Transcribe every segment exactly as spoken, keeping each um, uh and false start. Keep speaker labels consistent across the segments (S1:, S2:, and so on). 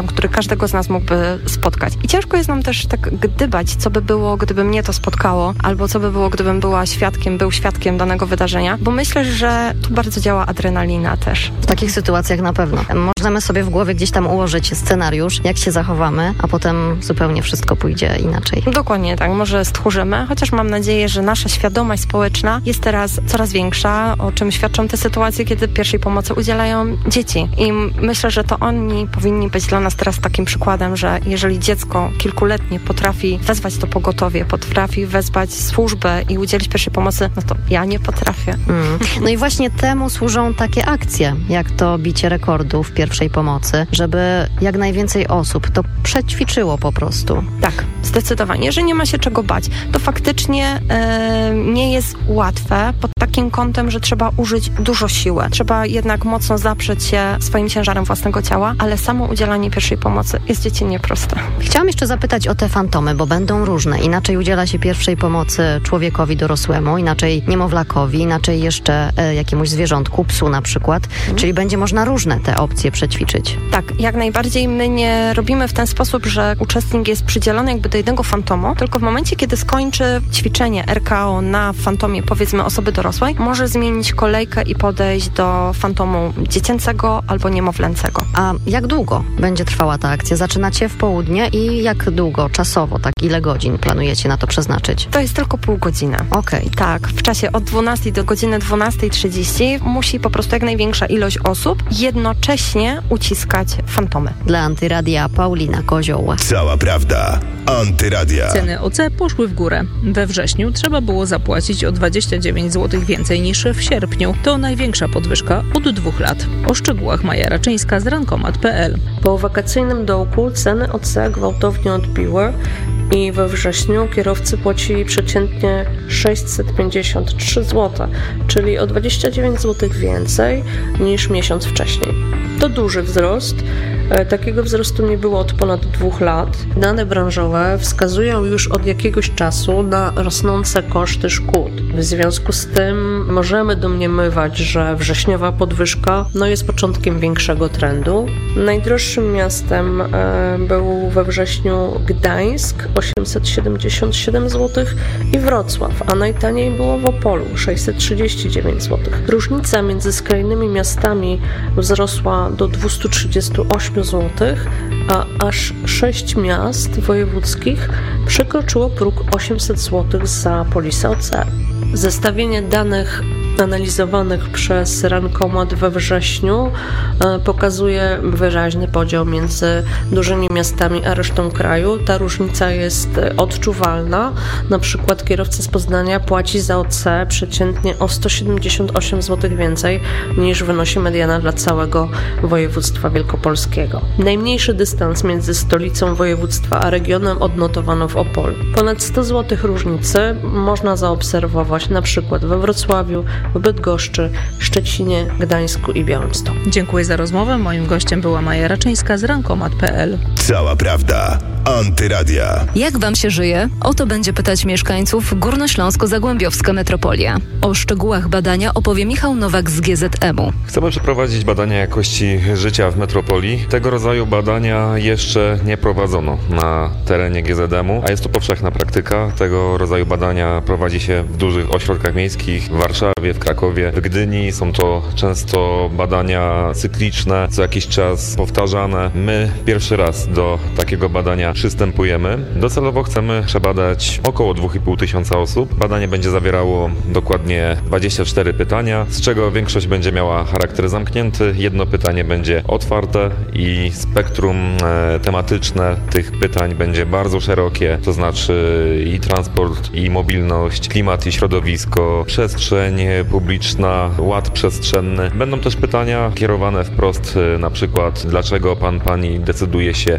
S1: który każdego z nas mógłby spotkać. I ciężko jest nam też tak gdybać, co by było, gdyby mnie to spotkało, albo co by było, gdybym była świadkiem, był świadkiem danego wydarzenia, bo myślę, że tu bardzo działa adrenalina też.
S2: W takich sytuacjach na pewno. Możemy sobie w głowie gdzieś tam ułożyć scenariusz, jak się zachowamy, a potem zupełnie wszystko pójdzie inaczej.
S1: Dokładnie tak, może stchórzymy, chociaż mam nadzieję, że nasza świadomość społeczna jest teraz coraz większa, o czym świadczą te sytuacje, kiedy pierwszej pomocy udzielają dzieci. I myślę, że to oni powinni być dla nas teraz takim przykładem, że jeżeli dziecko kilkuletnie potrafi wezwać to pogotowie, potrafi wezwać służbę i udzielić pierwszej pomocy, no to ja nie potrafię.
S2: Mm. No i właśnie temu służą takie akcje, jak to bicie rekordów pierwszej pomocy, żeby jak najwięcej osób to przećwiczyło po prostu.
S1: Tak, zdecydowanie. Że nie ma się czego bać. To faktycznie e, nie jest łatwe pod takim kątem, że trzeba użyć dużo siły. Trzeba jednak mocno zaprzeć się swoim ciężarem własnego ciała, ale samo udzielanie pierwszej pomocy jest dziecinnie proste.
S2: Chciałam jeszcze zapytać o te fantomy, bo będą różne. Inaczej udziela się pierwszej pomocy człowiekowi dorosłemu, inaczej niemowlakowi, inaczej jeszcze e, jakiemuś zwierzątku, psu na przykład. Mhm. Czyli będzie można różne te opcje przećwiczyć.
S1: Tak, jak najbardziej. My nie robimy w ten sposób, że uczestnik jest przydzielony jakby do jednego fantomu, tylko w momencie, kiedy skończy ćwiczenie R K O na fantomie, powiedzmy osoby dorosłej, może zmienić kolejkę i podejść do fantomu dziecięcego albo niemowlęcego.
S2: A jak długo będzie trwała ta akcja? Zaczynacie w południe i jak długo, czasowo, tak ile godzin planujecie na to przeznaczyć?
S1: To jest tylko pół godziny.
S2: Okej. Okay.
S1: Tak, w czasie od dwunastej do godziny dwunastej trzydzieści musi po prostu jak największa ilość osób jednocześnie uciskać fantomy.
S2: Dla Antyradia Paulina Kozioł.
S3: Cała prawda. Antyradia.
S4: Ceny O C poszły w górę. We wrześniu trzeba było zapłacić o dwadzieścia dziewięć złotych więcej niż w sierpniu. To największa podwyżka od dwóch lat. O szczegółach Maja Raczyńska z rankomat kropka p l.
S5: Po wakacyjnym dołku ceny O C gwałtownie odbiły i we wrześniu kierowcy płacili przeciętnie sześćset pięćdziesiąt trzy złote, czyli o dwadzieścia dziewięć złotych więcej niż miesiąc wcześniej. To duży wzrost. Takiego wzrostu nie było od ponad dwóch lat. Dane branżowe wskazują już od jakiegoś czasu na rosnące koszty szkód. W związku z tym możemy domniemywać, że wrześniowa podwyżka no, jest początkiem większego trendu. Najdroższym miastem e, był we wrześniu Gdańsk, osiemset siedemdziesiąt siedem złotych i Wrocław, a najtaniej było w Opolu, sześćset trzydzieści dziewięć złotych. Różnica między skrajnymi miastami wzrosła do dwieście trzydzieści osiem złotych, a aż sześć miast wojewódzkich przekroczyło próg osiemset złotych za polisę O C. Zestawienie danych analizowanych przez Rankomat we wrześniu e, pokazuje wyraźny podział między dużymi miastami a resztą kraju. Ta różnica jest odczuwalna. Na przykład kierowca z Poznania płaci za O C przeciętnie o sto siedemdziesiąt osiem złotych więcej niż wynosi mediana dla całego województwa wielkopolskiego. Najmniejszy dystans między stolicą województwa a regionem odnotowano w Opolu. Ponad sto złotych różnicy można zaobserwować na przykład we Wrocławiu, w Bydgoszczy, Szczecinie, Gdańsku i Białymstoku.
S4: Dziękuję za rozmowę. Moim gościem była Maja Raczyńska z rankomat kropka p l.
S3: Cała prawda. Antyradia.
S6: Jak wam się żyje? O to będzie pytać mieszkańców Górnośląsko-Zagłębiowska Metropolia. O szczegółach badania opowie Michał Nowak z G Z M u.
S7: Chcemy przeprowadzić badania jakości życia w metropolii. Tego rodzaju badania jeszcze nie prowadzono na terenie G Z M u, a jest to powszechna praktyka. Tego rodzaju badania prowadzi się w dużych ośrodkach miejskich, w Warszawie, w Krakowie, w Gdyni. Są to często badania cykliczne, co jakiś czas powtarzane. My pierwszy raz do takiego badania przystępujemy. Docelowo chcemy przebadać około dwa i pół tysiąca osób. Badanie będzie zawierało dokładnie dwadzieścia cztery pytania, z czego większość będzie miała charakter zamknięty. Jedno pytanie będzie otwarte i spektrum e, tematyczne tych pytań będzie bardzo szerokie, to znaczy i transport, i mobilność, klimat i środowisko, przestrzeń publiczna, ład przestrzenny. Będą też pytania kierowane wprost, e, na przykład dlaczego pan, pani decyduje się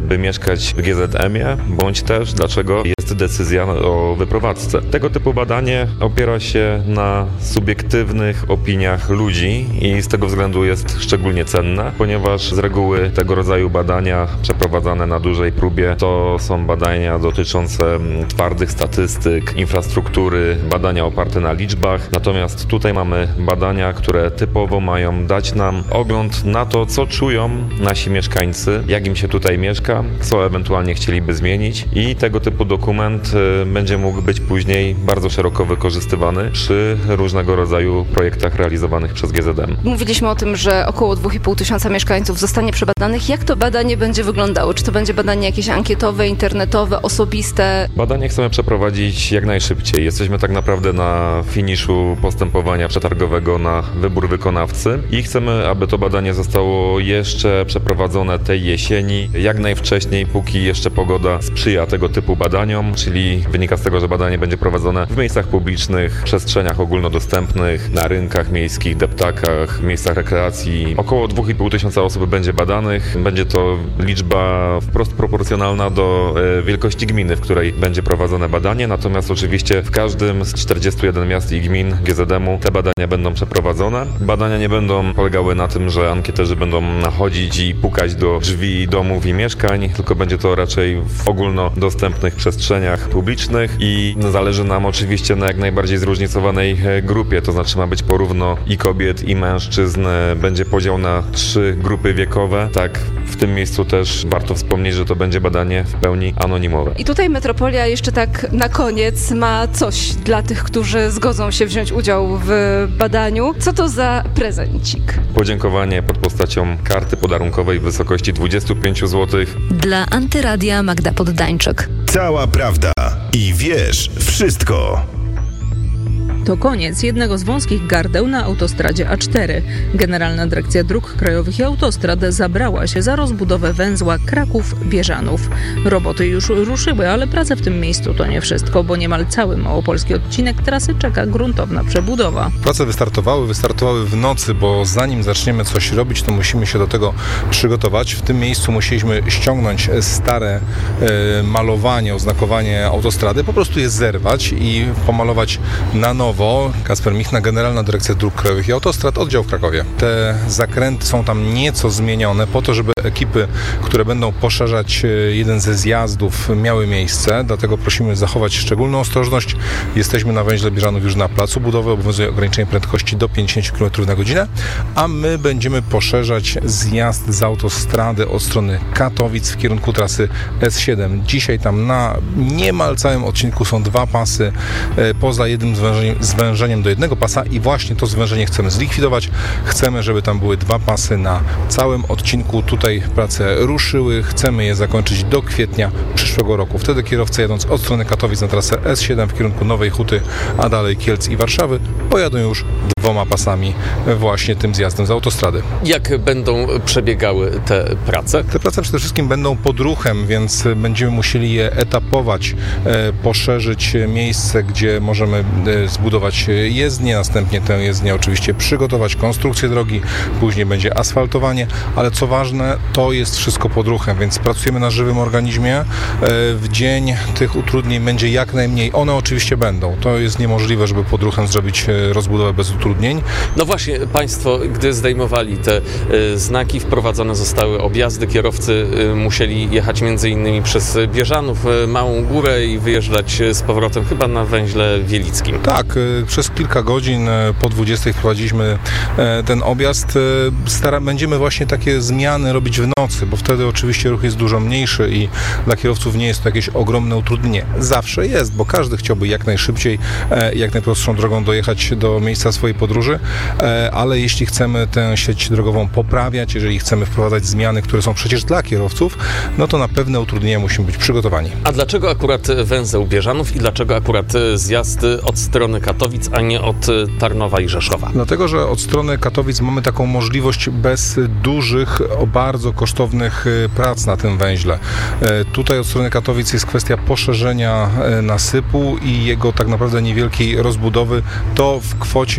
S7: by mieszkać w G Z M-ie, bądź też dlaczego jest decyzja o wyprowadzce. Tego typu badanie opiera się na subiektywnych opiniach ludzi i z tego względu jest szczególnie cenne, ponieważ z reguły tego rodzaju badania przeprowadzane na dużej próbie to są badania dotyczące twardych statystyk, infrastruktury, badania oparte na liczbach. Natomiast tutaj mamy badania, które typowo mają dać nam ogląd na to, co czują nasi mieszkańcy, jak im się tutaj mieszka, co ewentualnie chcieliby zmienić i tego typu dokument będzie mógł być później bardzo szeroko wykorzystywany przy różnego rodzaju projektach realizowanych przez G Z M.
S6: Mówiliśmy o tym, że około dwa i pół tysiąca mieszkańców zostanie przebadanych. Jak to badanie będzie wyglądało? Czy to będzie badanie jakieś ankietowe, internetowe, osobiste?
S7: Badanie chcemy przeprowadzić jak najszybciej. Jesteśmy tak naprawdę na finiszu postępowania przetargowego na wybór wykonawcy i chcemy, aby to badanie zostało jeszcze przeprowadzone tej jesieni, jak najwcześniej, póki jeszcze pogoda sprzyja tego typu badaniom, czyli wynika z tego, że badanie będzie prowadzone w miejscach publicznych, przestrzeniach ogólnodostępnych, na rynkach miejskich, deptakach, miejscach rekreacji. Około dwa i pół tysiąca osób będzie badanych. Będzie to liczba wprost proporcjonalna do e, wielkości gminy, w której będzie prowadzone badanie, natomiast oczywiście w każdym z czterdziestu jeden miast i gmin G Z M-u te badania będą przeprowadzone. Badania nie będą polegały na tym, że ankieterzy będą chodzić i pukać do drzwi domów i mieszkań, tylko będzie to raczej w ogólnodostępnych przestrzeniach publicznych i zależy nam oczywiście na jak najbardziej zróżnicowanej grupie, to znaczy ma być porówno i kobiet, i mężczyzn, będzie podział na trzy grupy wiekowe. Tak, w tym miejscu też warto wspomnieć, że to będzie badanie w pełni anonimowe.
S6: I tutaj Metropolia jeszcze tak na koniec ma coś dla tych, którzy zgodzą się wziąć udział w badaniu. Co to za prezencik?
S7: Podziękowanie pod postacią karty podarunkowej w wysokości dwadzieścia pięć złotych.
S6: Dla Antyradia Magda Poddańczyk.
S3: Cała prawda i wiesz wszystko.
S4: To koniec jednego z wąskich gardeł na autostradzie A cztery. Generalna Dyrekcja Dróg Krajowych i Autostrad zabrała się za rozbudowę węzła Kraków-Bieżanów. Roboty już ruszyły, ale prace w tym miejscu to nie wszystko, bo niemal cały małopolski odcinek trasy czeka gruntowna przebudowa.
S8: Prace wystartowały, wystartowały w nocy, bo zanim zaczniemy coś robić, to musimy się do tego przygotować. W tym miejscu musieliśmy ściągnąć stare e, malowanie, oznakowanie autostrady, po prostu je zerwać i pomalować na nowo. Kasper Michna, Generalna Dyrekcja Dróg Krajowych i Autostrad, oddział w Krakowie. Te zakręty są tam nieco zmienione po to, żeby ekipy, które będą poszerzać jeden ze zjazdów, miały miejsce, dlatego prosimy zachować szczególną ostrożność. Jesteśmy na węźle Bieżanów już na placu budowy, obowiązuje ograniczenie prędkości do pięćdziesiąt kilometrów na godzinę, a my będziemy poszerzać zjazd z autostrady od strony Katowic w kierunku trasy S siedem. Dzisiaj tam na niemal całym odcinku są dwa pasy, poza jednym zwężeniem zwężeniem do jednego pasa i właśnie to zwężenie chcemy zlikwidować. Chcemy, żeby tam były dwa pasy na całym odcinku. Tutaj prace ruszyły. Chcemy je zakończyć do kwietnia przyszłego roku. Wtedy kierowcy jadąc od strony Katowic na trasę S siedem w kierunku Nowej Huty, a dalej Kielc i Warszawy, pojadą już dwoma pasami właśnie tym zjazdem z autostrady.
S9: Jak będą przebiegały te prace?
S8: Te prace przede wszystkim będą podruchem, więc będziemy musieli je etapować, poszerzyć miejsce, gdzie możemy zbudować jezdnię, następnie tę jezdnię oczywiście przygotować, konstrukcję drogi, później będzie asfaltowanie, ale co ważne, to jest wszystko podruchem, więc pracujemy na żywym organizmie. W dzień tych utrudnień będzie jak najmniej. One oczywiście będą. To jest niemożliwe, żeby podruchem zrobić rozbudowę bez utrudnień.
S9: No właśnie, Państwo, gdy zdejmowali te y, znaki, wprowadzone zostały objazdy, kierowcy y, musieli jechać między innymi przez Bieżanów, y, Małą Górę i wyjeżdżać z powrotem chyba na węźle Wielickim.
S8: Tak, y, przez kilka godzin y, po dwudziestej wprowadziliśmy y, ten objazd. Y, stara, będziemy właśnie takie zmiany robić w nocy, bo wtedy oczywiście ruch jest dużo mniejszy i dla kierowców nie jest to jakieś ogromne utrudnienie. Zawsze jest, bo każdy chciałby jak najszybciej, y, jak najprostszą drogą dojechać do miejsca swojej podróży, ale jeśli chcemy tę sieć drogową poprawiać, jeżeli chcemy wprowadzać zmiany, które są przecież dla kierowców, no to na pewne utrudnienia musimy być przygotowani.
S9: A dlaczego akurat węzeł Bieżanów i dlaczego akurat zjazd od strony Katowic, a nie od Tarnowa i Rzeszowa?
S8: Dlatego, że od strony Katowic mamy taką możliwość bez dużych, bardzo kosztownych prac na tym węźle. Tutaj od strony Katowic jest kwestia poszerzenia nasypu i jego tak naprawdę niewielkiej rozbudowy. To w kwocie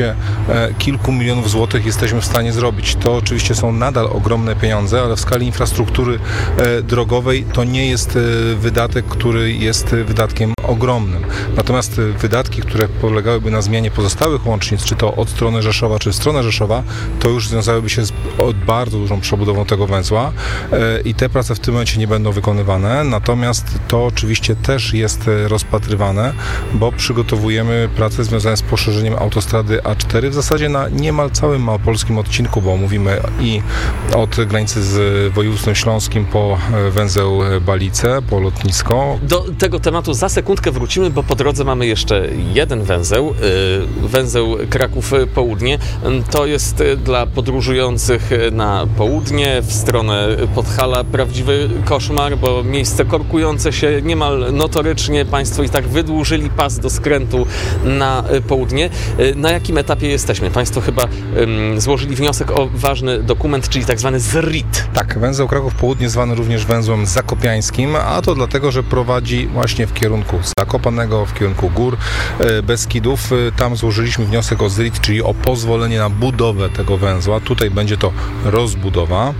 S8: kilku milionów złotych jesteśmy w stanie zrobić. To oczywiście są nadal ogromne pieniądze, ale w skali infrastruktury drogowej to nie jest wydatek, który jest wydatkiem ogromnym. Natomiast wydatki, które polegałyby na zmianie pozostałych łącznic, czy to od strony Rzeszowa, czy w stronę Rzeszowa, to już związałyby się z bardzo dużą przebudową tego węzła i te prace w tym momencie nie będą wykonywane. Natomiast to oczywiście też jest rozpatrywane, bo przygotowujemy prace związane z poszerzeniem autostrady A cztery w zasadzie na niemal całym małopolskim odcinku, bo mówimy i od granicy z województwem śląskim po węzeł Balice, po lotnisko.
S9: Do tego tematu za sekundkę wrócimy, bo po drodze mamy jeszcze jeden węzeł, węzeł Kraków Południe. To jest dla podróżujących na południe, w stronę Podhala prawdziwy koszmar, bo miejsce korkujące się niemal notorycznie. Państwo i tak wydłużyli pas do skrętu na południe. Na jakim etapie jesteśmy? Państwo chyba um, złożyli wniosek o ważny dokument, czyli tak zwany Z R I T.
S8: Tak, węzeł Kraków Południe zwany również węzłem zakopiańskim, a to dlatego, że prowadzi właśnie w kierunku Zakopanego, w kierunku gór Beskidów. Tam złożyliśmy wniosek o Z R I T, czyli o pozwolenie na budowę tego węzła. Tutaj będzie to rozbudowa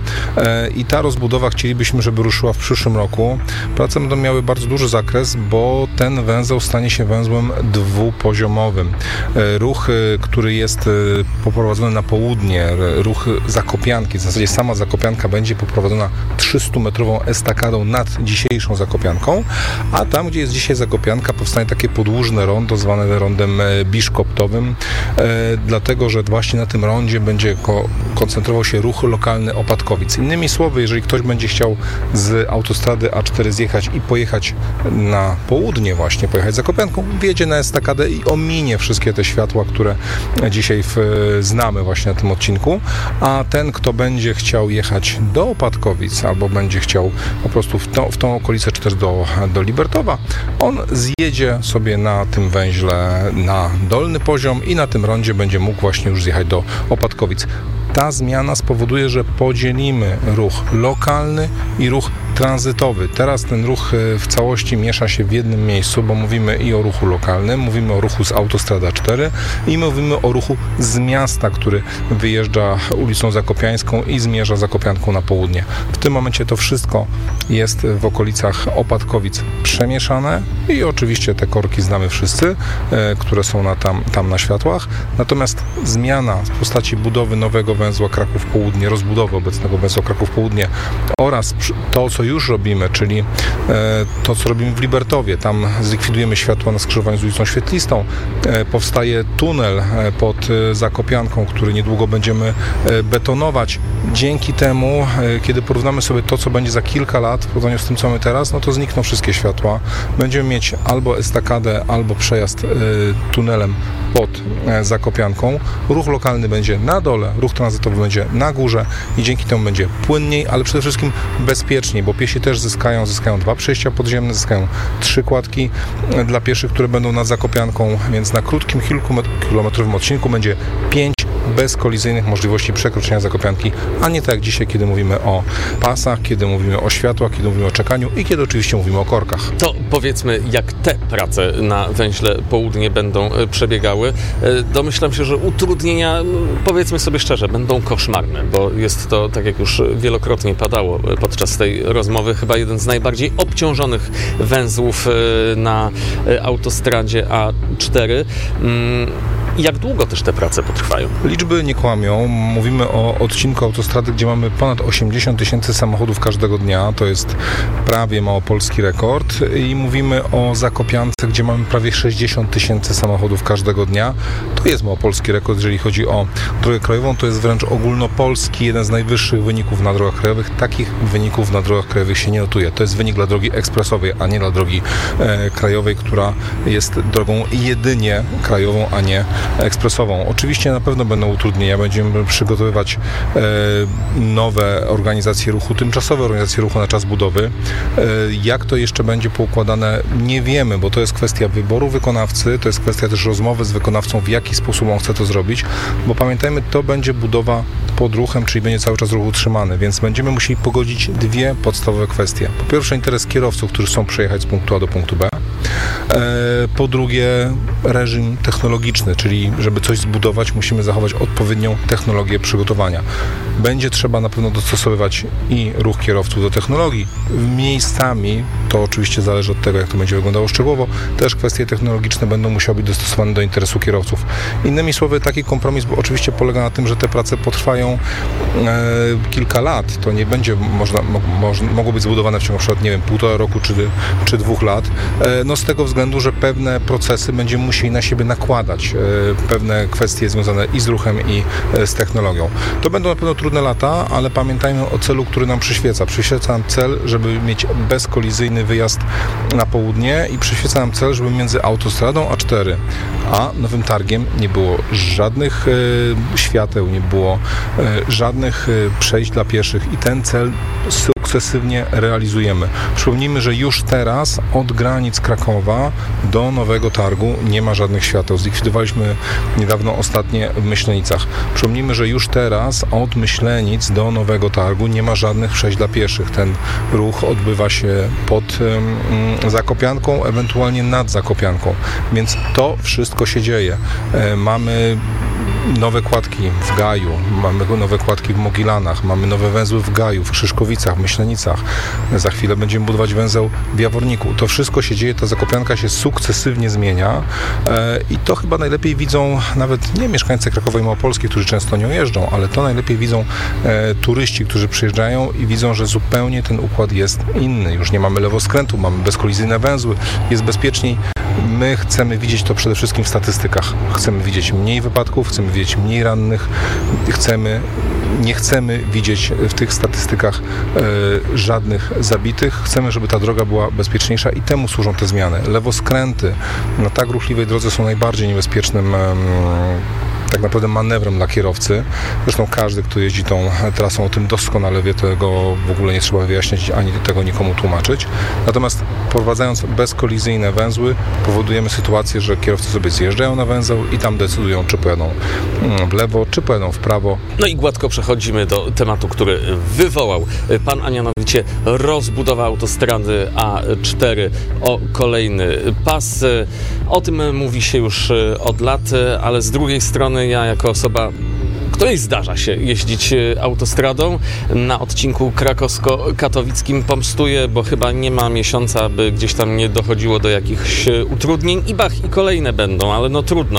S8: i ta rozbudowa chcielibyśmy, żeby ruszyła w przyszłym roku. Prace będą miały bardzo duży zakres, bo ten węzeł stanie się węzłem dwupoziomowym. Ruch, który jest poprowadzony na południe, ruch Zakopianki, w zasadzie sama Zakopianka będzie poprowadzona trzystumetrową estakadą nad dzisiejszą Zakopianką, a tam, gdzie jest dzisiaj Zakopianka, powstanie takie podłużne rondo, zwane rondem biszkoptowym, dlatego, że właśnie na tym rondzie będzie ko- koncentrował się ruch lokalny Opatkowic. Innymi słowy, jeżeli ktoś będzie chciał z autostrady A cztery zjechać i pojechać na południe właśnie, pojechać Zakopianką, wjedzie na estakadę i ominie wszystkie te światła, które dzisiaj w, znamy właśnie na tym odcinku, a ten, kto będzie chciał jechać do Opatkowic albo będzie chciał po prostu w, to, w tą okolicę, czy też do, do Libertowa, on zjedzie sobie na tym węźle na dolny poziom i na tym rondzie będzie mógł właśnie już zjechać do Opatkowic. Ta zmiana spowoduje, że podzielimy ruch lokalny i ruch tranzytowy. Teraz ten ruch w całości miesza się w jednym miejscu, bo mówimy i o ruchu lokalnym, mówimy o ruchu z autostrady A cztery i mówimy o ruchu z miasta, który wyjeżdża ulicą Zakopiańską i zmierza Zakopianką na południe. W tym momencie to wszystko jest w okolicach Opatkowic przemieszane i oczywiście te korki znamy wszyscy, które są na tam, tam na światłach. Natomiast zmiana w postaci budowy nowego węzła Kraków Południe, rozbudowy obecnego węzła Kraków Południe oraz to, co już robimy, czyli e, to, co robimy w Libertowie. Tam zlikwidujemy światła na skrzyżowaniu z ulicą Świetlistą. E, powstaje tunel e, pod e, Zakopianką, który niedługo będziemy e, betonować. Dzięki temu, e, kiedy porównamy sobie to, co będzie za kilka lat w porównaniu z tym, co mamy teraz, no to znikną wszystkie światła. Będziemy mieć albo estakadę, albo przejazd e, tunelem pod e, Zakopianką. Ruch lokalny będzie na dole, ruch tranzytowy będzie na górze i dzięki temu będzie płynniej, ale przede wszystkim bezpieczniej, bo piesi też zyskają, zyskają dwa przejścia podziemne, zyskają trzy kładki dla pieszych, które będą nad Zakopianką, więc na krótkim, kilkukilometrowym odcinku będzie pięć bezkolizyjnych możliwości przekroczenia Zakopianki, a nie tak jak dzisiaj, kiedy mówimy o pasach, kiedy mówimy o światłach, kiedy mówimy o czekaniu i kiedy oczywiście mówimy o korkach.
S9: To powiedzmy, jak te prace na węźle Południe będą przebiegały. Domyślam się, że utrudnienia, powiedzmy sobie szczerze, będą koszmarne, bo jest to, tak jak już wielokrotnie padało podczas tej rozmowy, chyba jeden z najbardziej obciążonych węzłów na autostradzie A cztery. Jak długo też te prace potrwają?
S8: Liczby nie kłamią. Mówimy o odcinku autostrady, gdzie mamy ponad osiemdziesiąt tysięcy samochodów każdego dnia. To jest prawie małopolski rekord. I mówimy o Zakopiance, gdzie mamy prawie sześćdziesiąt tysięcy samochodów każdego dnia. To jest małopolski rekord, jeżeli chodzi o drogę krajową. To jest wręcz ogólnopolski, jeden z najwyższych wyników na drogach krajowych. Takich wyników na drogach krajowych się nie notuje. To jest wynik dla drogi ekspresowej, a nie dla drogi e, krajowej, która jest drogą jedynie krajową, a nie ekspresową. Oczywiście na pewno będą utrudnienia. Będziemy przygotowywać e, nowe organizacje ruchu, tymczasowe organizacje ruchu na czas budowy. E, jak to jeszcze będzie poukładane, nie wiemy, bo to jest kwestia wyboru wykonawcy, to jest kwestia też rozmowy z wykonawcą, w jaki sposób on chce to zrobić, bo pamiętajmy, to będzie budowa pod ruchem, czyli będzie cały czas ruch utrzymany, więc będziemy musieli pogodzić dwie podstawowe kwestie. Po pierwsze, interes kierowców, którzy chcą przejechać z punktu A do punktu B. E, po drugie, reżim technologiczny, czyli żeby coś zbudować, musimy zachować odpowiednią technologię przygotowania. Będzie trzeba na pewno dostosowywać i ruch kierowców do technologii. Miejscami, to oczywiście zależy od tego, jak to będzie wyglądało szczegółowo, też kwestie technologiczne będą musiały być dostosowane do interesu kierowców. Innymi słowy, taki kompromis bo oczywiście polega na tym, że te prace potrwają e, kilka lat. To nie będzie można, mo, mo, mogło być zbudowane w ciągu na przykład, nie wiem, półtora roku czy, czy dwóch lat. E, no z tego względu, że pewne procesy będziemy musieli na siebie nakładać. E, pewne kwestie związane i z ruchem, i e, z technologią. To będą na pewno trudne lata, ale pamiętajmy o celu, który nam przyświeca. Przyświeca nam cel, żeby mieć bezkolizyjny wyjazd na południe i przyświeca nam cel, żeby między autostradą A cztery a Nowym Targiem nie było żadnych e, świateł, nie było e, żadnych e, przejść dla pieszych i ten cel sukcesywnie realizujemy. Przypomnijmy, że już teraz od granic Krakowa do Nowego Targu nie ma żadnych świateł. Zlikwidowaliśmy niedawno ostatnie w Myślenicach. Przypomnijmy, że już teraz od Myślenic do Nowego Targu nie ma żadnych przejść dla pieszych. Ten ruch odbywa się pod um, Zakopianką, ewentualnie nad Zakopianką. Więc to wszystko się dzieje. E, mamy nowe kładki w Gaju, mamy nowe kładki w Mogilanach, mamy nowe węzły w Gaju, w Krzyszkowicach, w Myślenicach. Za chwilę będziemy budować węzeł w Jaworniku. To wszystko się dzieje, ta Zakopianka się sukcesywnie zmienia e, i to chyba najlepiej widzą nawet nie mieszkańcy Krakowa i Małopolski, którzy często nią jeżdżą, ale to najlepiej widzą e, turyści, którzy przyjeżdżają i widzą, że zupełnie ten układ jest inny. Już nie mamy lewoskrętu, mamy bezkolizyjne węzły, jest bezpieczniej. My chcemy widzieć to przede wszystkim w statystykach. Chcemy widzieć mniej wypadków, chcemy widzieć mniej rannych, chcemy, nie chcemy widzieć w tych statystykach e, żadnych zabitych. Chcemy, żeby ta droga była bezpieczniejsza i temu służą te zmiany. Lewoskręty na tak ruchliwej drodze są najbardziej niebezpiecznym e, tak naprawdę manewrem dla kierowcy. Zresztą każdy, kto jeździ tą trasą, o tym doskonale wie, tego w ogóle nie trzeba wyjaśniać, ani tego nikomu tłumaczyć. Natomiast wprowadzając bezkolizyjne węzły, powodujemy sytuację, że kierowcy sobie zjeżdżają na węzeł i tam decydują, czy pojadą w lewo, czy pojadą w prawo.
S9: No i gładko przechodzimy do tematu, który wywołał pan, a mianowicie rozbudowa autostrady A cztery o kolejny pas. O tym mówi się już od lat, ale z drugiej strony ja jako osoba, której zdarza się jeździć autostradą, na odcinku krakowsko-katowickim pomstuję, bo chyba nie ma miesiąca, by gdzieś tam nie dochodziło do jakichś utrudnień. I bach, i kolejne będą, ale no trudno.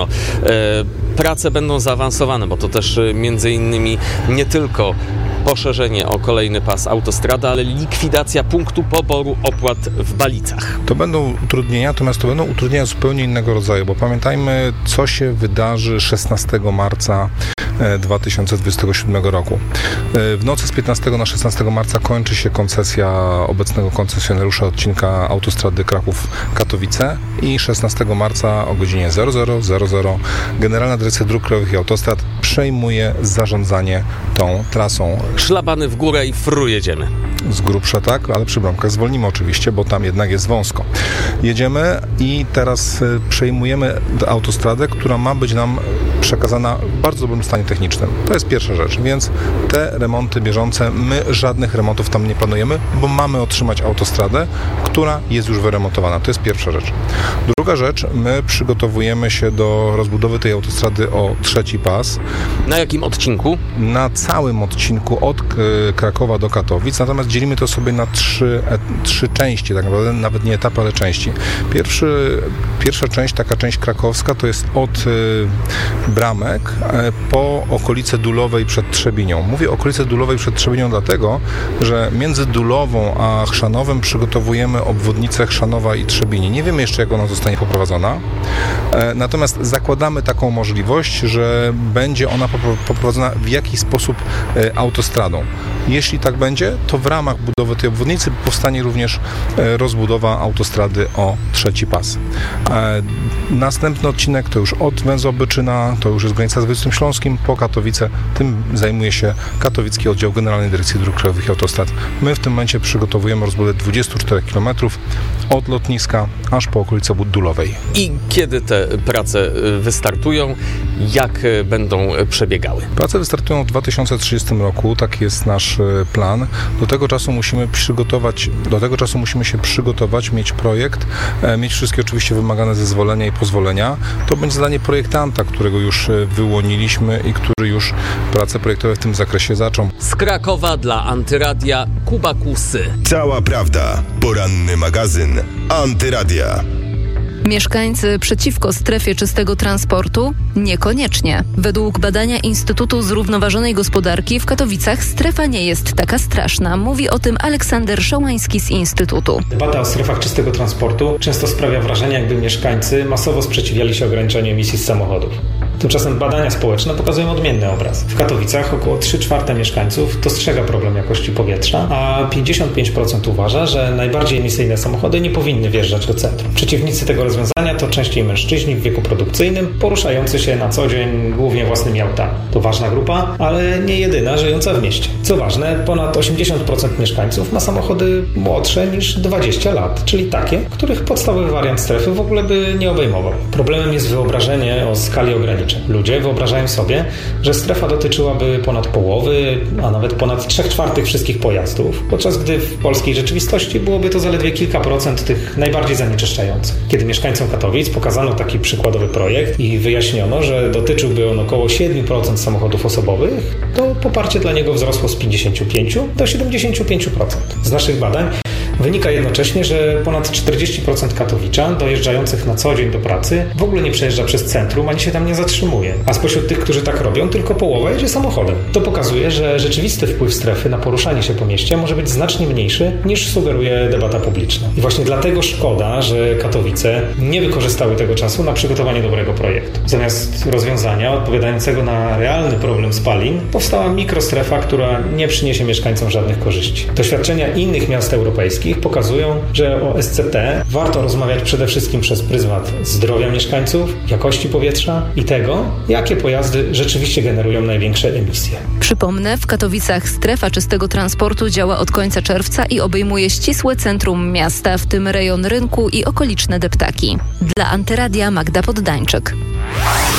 S9: E, prace będą zaawansowane, bo to też między innymi nie tylko poszerzenie o kolejny pas autostrady, ale likwidacja punktu poboru opłat w Balicach.
S8: To będą utrudnienia, natomiast to będą utrudnienia zupełnie innego rodzaju, bo pamiętajmy, co się wydarzy szesnastego marca dwa tysiące dwudziestego siódmego roku. W nocy z piętnastego na szesnastego marca kończy się koncesja obecnego koncesjonariusza odcinka autostrady Kraków-Katowice i szesnastego marca o godzinie zero zero zero zero Generalna Dyrekcja Dróg Krajowych i Autostrad przejmuje zarządzanie tą trasą.
S9: Szlabany w górę i fru jedziemy.
S8: Z grubsza tak, ale przy bramkach zwolnimy oczywiście, bo tam jednak jest wąsko. Jedziemy i teraz przejmujemy autostradę, która ma być nam przekazana w bardzo dobrym stanie technicznym. To jest pierwsza rzecz, więc te remonty bieżące, my żadnych remontów tam nie planujemy, bo mamy otrzymać autostradę, która jest już wyremontowana. To jest pierwsza rzecz. Druga rzecz, my przygotowujemy się do rozbudowy tej autostrady o trzeci pas.
S9: Na jakim odcinku?
S8: Na całym odcinku od Krakowa do Katowic, natomiast dzielimy to sobie na trzy, trzy części, tak naprawdę nawet nie etapy, ale części. Pierwszy, pierwsza część, taka część krakowska, to jest od y, Bramek y, po okolice Dulowej przed Trzebinią. Mówię okolice Dulowej przed Trzebinią dlatego, że między Dulową a Chrzanowem przygotowujemy obwodnicę Chrzanowa i Trzebini. Nie wiemy jeszcze, jak ona zostanie poprowadzona, y, natomiast zakładamy taką możliwość, że będzie ona poprowadzona w jakiś sposób y, autostradą. Jeśli tak będzie, to w ramach budowy tej obwodnicy powstanie również rozbudowa autostrady o trzeci pas. Następny odcinek to już od węzła Byczyna, to już jest granica z województwem śląskim, po Katowice. Tym zajmuje się Katowicki Oddział Generalnej Dyrekcji Dróg Krajowych i Autostrad. My w tym momencie przygotowujemy rozbudowę dwudziestu czterech kilometrów od lotniska aż po okolicę Dulowej.
S9: I kiedy te prace wystartują jak będą przebiegały?
S8: Prace wystartują w dwa tysiące trzydziestym roku, taki jest nasz plan. Do tego czasu musimy przygotować, do tego czasu musimy się przygotować, mieć projekt, mieć wszystkie oczywiście wymagane zezwolenia i pozwolenia. To będzie zadanie projektanta, którego już wyłoniliśmy i który już prace projektowe w tym zakresie zaczął.
S10: Z Krakowa dla Antyradia Kuba Kusy.
S3: Cała prawda. Poranny magazyn Antyradia.
S6: Mieszkańcy przeciwko strefie czystego transportu? Niekoniecznie. Według badania Instytutu Zrównoważonej Gospodarki w Katowicach strefa nie jest taka straszna. Mówi o tym Aleksander Szołański z Instytutu.
S11: Debata o strefach czystego transportu często sprawia wrażenie, jakby mieszkańcy masowo sprzeciwiali się ograniczeniu emisji z samochodów. Tymczasem badania społeczne pokazują odmienny obraz. W Katowicach około trzy czwarte mieszkańców dostrzega problem jakości powietrza, a pięćdziesiąt pięć procent uważa, że najbardziej emisyjne samochody nie powinny wjeżdżać do centrum. Przeciwnicy tego rozwiązania to częściej mężczyźni w wieku produkcyjnym, poruszający się na co dzień głównie własnymi autami. To ważna grupa, ale nie jedyna żyjąca w mieście. Co ważne, ponad osiemdziesiąt procent mieszkańców ma samochody młodsze niż dwadzieścia lat, czyli takie, których podstawowy wariant strefy w ogóle by nie obejmował. Problemem jest wyobrażenie o skali ograniczeń. Ludzie wyobrażają sobie, że strefa dotyczyłaby ponad połowy, a nawet ponad trzech czwartych wszystkich pojazdów, podczas gdy w polskiej rzeczywistości byłoby to zaledwie kilka procent tych najbardziej zanieczyszczających. Kiedy mieszkańcom Katowic pokazano taki przykładowy projekt i wyjaśniono, że dotyczyłby on około siedem procent samochodów osobowych, to poparcie dla niego wzrosło z pięćdziesiąt pięć do siedemdziesiąt pięć procent. Z naszych badań wynika jednocześnie, że ponad czterdzieści procent katowiczan dojeżdżających na co dzień do pracy w ogóle nie przejeżdża przez centrum, ani się tam nie zatrzymuje. A spośród tych, którzy tak robią, tylko połowa jedzie samochodem. To pokazuje, że rzeczywisty wpływ strefy na poruszanie się po mieście może być znacznie mniejszy, niż sugeruje debata publiczna. I właśnie dlatego szkoda, że Katowice nie wykorzystały tego czasu na przygotowanie dobrego projektu. Zamiast rozwiązania odpowiadającego na realny problem spalin, powstała mikrostrefa, która nie przyniesie mieszkańcom żadnych korzyści. Doświadczenia innych miast europejskich pokazują, że o S C T warto rozmawiać przede wszystkim przez pryzmat zdrowia mieszkańców, jakości powietrza i tego, jakie pojazdy rzeczywiście generują największe emisje.
S6: Przypomnę, w Katowicach strefa czystego transportu działa od końca czerwca i obejmuje ścisłe centrum miasta, w tym rejon rynku i okoliczne deptaki. Dla Antyradia Magda Poddańczyk.